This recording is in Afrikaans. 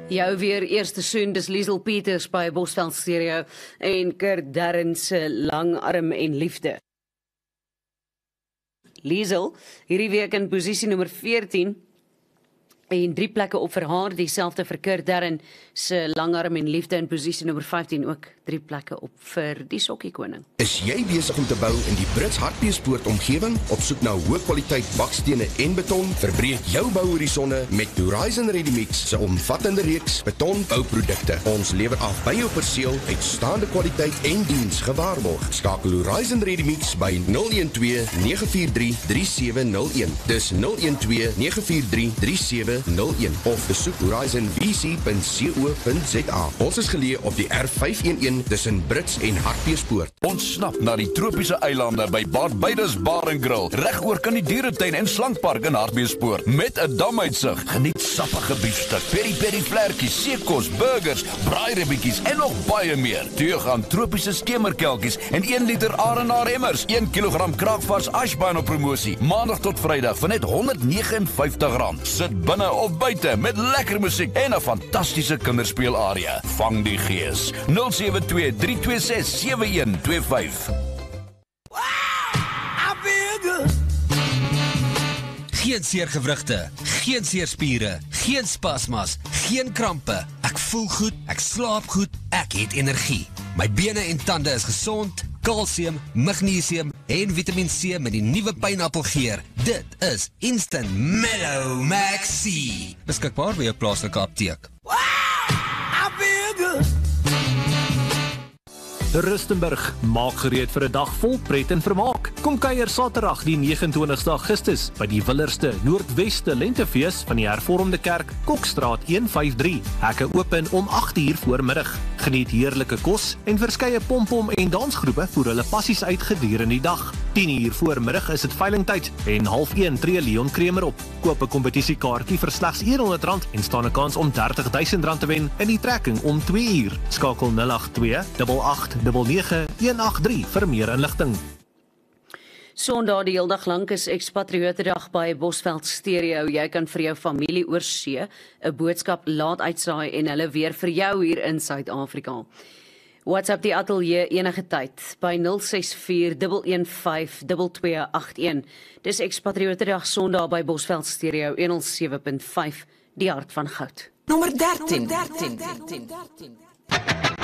Jou weer eerste soen, dis Liesel Peters by Bosveld Stereo en Kurt Darren se Langarm en Liefde. Liesel, hierdie week in posisie nommer 14 en 3 plekke op vir haar, dieselfde vir Kurt Darren se Langarm en Liefde in posisie nommer 15, ook 3 plekke op vir die Sokkiekoning. Is jy besig om te bou in die Brits Hartbeespoort omgewing? Op soek na hoë kwaliteit bakstene en beton? Verbreek jou bouhorisonne met Horizon Ready-Mix se omvattende reeks betonbouprodukte. Ons lewer af by jou perseel, uitstaande kwaliteit en diens gewaarborg. Skakel Horizon Ready-Mix by 012 943 3701. Dis 012 943 3701 of besoek horizonvc.co.za. Ons is geleë op die R511 tussen Brits en Hartbeespoort. Ontsnap na die tropiese eilande by Barbados Bar & Grill, regoor kan die dieretuin en slankpark in Hartbeespoort, met 'n damuitsig. Geniet sappige biefstuk, peri-peri vlekkies, seekos, burgers, braairibbietjies en nog baie meer. Teug aan tropiese skemerkelkies en 1 liter Arenaar emmers, 1 kilogram kraakvars ashbaan op promosie, maandag tot vrydag vir net R159. Sit binne of buite met lekker musiek en 'n fantastiese kinderspeelarea. Vang die gees. 072-326-7125. Geen seergewrigte, geen seerspiere, geen spasmas, geen krampe. Ek voel goed, ek slaap goed, ek het energie. My bene en tande is gesond, kalsium, magnesium en Vitamiin C met die nuwe pineappelgeur. Dit is Instant Mellow Max C. Beskikbaar by jou plaaslike apteek. Rustenburg, maak gereed vir 'n dag vol pret en vermaak. Kom kuier Saterdag die 29ste Augustus by die willerste Noordweste Lentefees van die Hervormde Kerk, Kokstraat 153. Hekke open om 8:00 voormiddag. Geniet heerlike kos en verskeie pompom en dansgroepe voer hulle passies uit gedurende die dag. 10:00 voormiddag is dit veilingtyd en 12:30 tree Leon Kremer op. Koop 'n kompetisiekaartjie vir slegs R100 en staan 'n kans om R30.000 te wen in die trekking om 2:00. Skakel 082 889 vir meer inligting. Sondag die heeldag lank is Ekspatriotedag by Bosveld Stereo. Jy kan vir jou familie oorsee 'n boodskap laat uitsaai en hulle weer vir jou hier in Suid-Afrika. WhatsApp die ateljee enige tyd by 064 115 2281. Dis Ekspatriotedag Sondag by Bosveld Stereo 107.5, die hart van goud. Nommer 13.